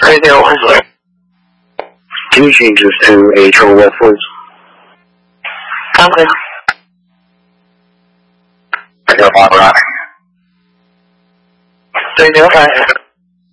Radio over. Key changes to HO reference. Okay. I got Bob running. 对，你好。